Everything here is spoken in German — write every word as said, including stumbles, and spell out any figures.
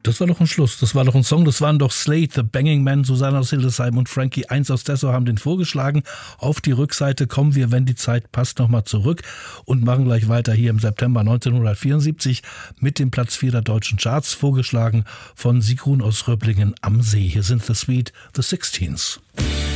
Das war doch ein Schluss, das war doch ein Song, das waren doch Slade, The Banging Man, Susanne aus Hildesheim und Frankie eins aus Dessau haben den vorgeschlagen. Auf die Rückseite kommen wir, wenn die Zeit passt, nochmal zurück und machen gleich weiter hier im September neunzehnhundertvierundsiebzig mit dem Platz vier der deutschen Charts, vorgeschlagen von Sigrun aus Röblingen am See. Hier sind The Sweet, The Sixteens.